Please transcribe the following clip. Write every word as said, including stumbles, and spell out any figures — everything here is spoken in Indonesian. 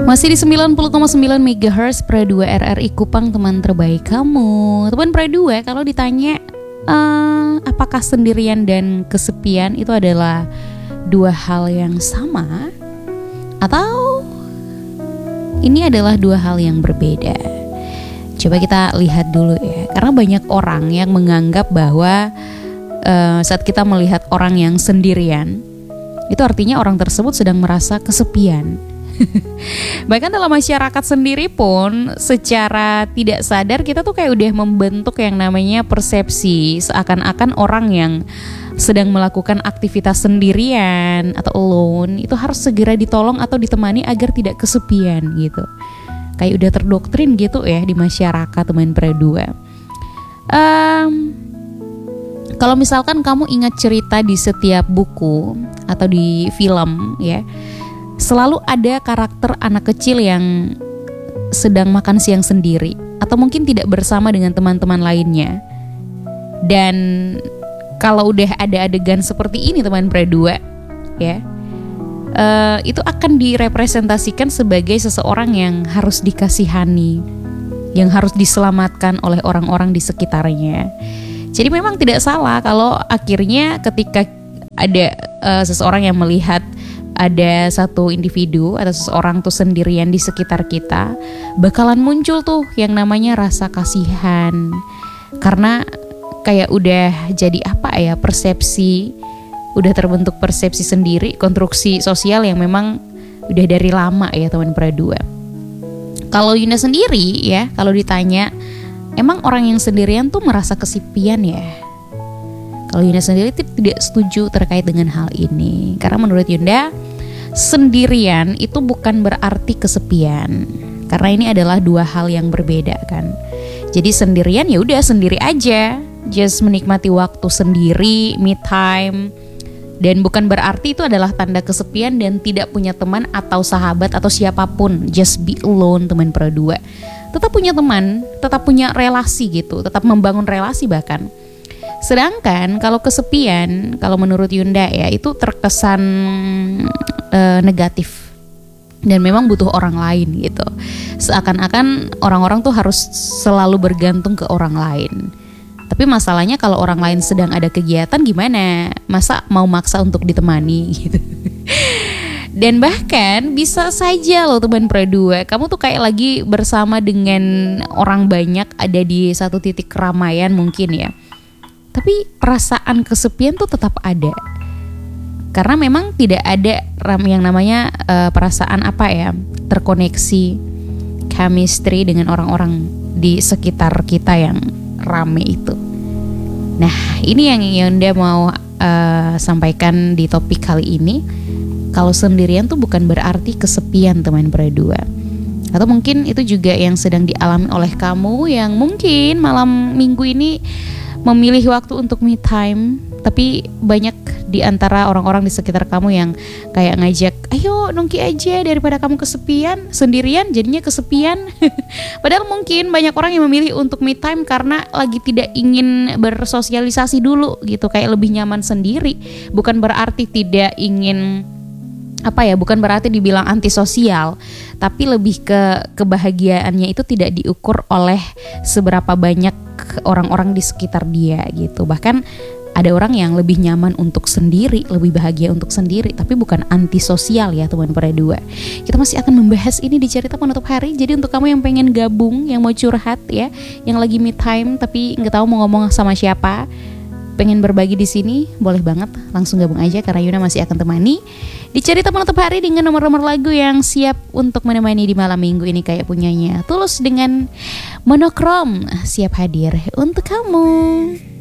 Masih di sembilan puluh koma sembilan megahertz Pro dua R R I Kupang, teman terbaik kamu. Teman Pro dua, kalau ditanya uh, apakah sendirian dan kesepian itu adalah dua hal yang sama, atau ini adalah dua hal yang berbeda? Coba kita lihat dulu ya. Karena banyak orang yang menganggap bahwa uh, saat kita melihat orang yang sendirian, itu artinya orang tersebut sedang merasa kesepian. Bahkan dalam masyarakat sendiri pun secara tidak sadar kita tuh kayak udah membentuk yang namanya persepsi, seakan-akan orang yang sedang melakukan aktivitas sendirian atau alone itu harus segera ditolong atau ditemani agar tidak kesepian gitu. Kayak udah terdoktrin gitu ya di masyarakat, teman Pro dua. um, Kalau misalkan kamu ingat cerita di setiap buku atau di film ya, selalu ada karakter anak kecil yang sedang makan siang sendiri atau mungkin tidak bersama dengan teman-teman lainnya. Dan kalau udah ada adegan seperti ini, teman Pro dua ya, uh, itu akan direpresentasikan sebagai seseorang yang harus dikasihani, yang harus diselamatkan oleh orang-orang di sekitarnya. Jadi memang tidak salah kalau akhirnya ketika ada uh, seseorang yang melihat ada satu individu atau seseorang tuh sendirian di sekitar kita, bakalan muncul tuh yang namanya rasa kasihan. Karena kayak udah jadi apa ya, persepsi, udah terbentuk persepsi sendiri, konstruksi sosial yang memang udah dari lama ya, teman Pro dua. Kalau Yunda sendiri ya, kalau ditanya emang orang yang sendirian tuh merasa kesepian ya? Kalau Yunda sendiri tidak setuju terkait dengan hal ini. Karena menurut Yunda, sendirian itu bukan berarti kesepian. Karena ini adalah dua hal yang berbeda kan. Jadi sendirian ya udah sendiri aja, just menikmati waktu sendiri, me time. Dan bukan berarti itu adalah tanda kesepian dan tidak punya teman atau sahabat atau siapapun. Just be alone, teman Pro dua. Tetap punya teman, tetap punya relasi gitu, tetap membangun relasi bahkan. Sedangkan kalau kesepian, kalau menurut Yunda ya, itu terkesan e, negatif dan memang butuh orang lain gitu. Seakan-akan orang-orang tuh harus selalu bergantung ke orang lain. Tapi masalahnya kalau orang lain sedang ada kegiatan gimana? Masa mau maksa untuk ditemani gitu. Dan bahkan bisa saja loh, teman Pro dua, kamu tuh kayak lagi bersama dengan orang banyak, ada di satu titik keramaian mungkin ya, tapi perasaan kesepian tuh tetap ada. Karena memang tidak ada yang namanya uh, perasaan apa ya, terkoneksi, chemistry dengan orang-orang di sekitar kita yang rame itu. Nah, ini yang Yunda mau uh, sampaikan di topik kali ini. Kalau sendirian tuh bukan berarti kesepian, teman Pro dua. Atau mungkin itu juga yang sedang dialami oleh kamu yang mungkin malam minggu ini memilih waktu untuk me time, tapi banyak di antara orang-orang di sekitar kamu yang kayak ngajak, ayo nongki aja daripada kamu kesepian, sendirian jadinya kesepian. Padahal mungkin banyak orang yang memilih untuk me time karena lagi tidak ingin bersosialisasi dulu gitu, kayak lebih nyaman sendiri. Bukan berarti tidak ingin apa ya, bukan berarti dibilang antisosial, tapi lebih ke kebahagiaannya itu tidak diukur oleh seberapa banyak orang-orang di sekitar dia gitu. Bahkan ada orang yang lebih nyaman untuk sendiri, lebih bahagia untuk sendiri, tapi bukan antisosial ya, teman Pro dua. Kita masih akan membahas ini di cerita penutup hari. Jadi untuk kamu yang pengen gabung, yang mau curhat ya, yang lagi me time tapi nggak tahu mau ngomong sama siapa, pengen berbagi di sini, boleh banget langsung gabung aja karena Yuna masih akan temani di cerita penutup hari dengan nomor-nomor lagu yang siap untuk menemani di malam minggu ini, kayak punyanya Tulus dengan Monokrom siap hadir untuk kamu.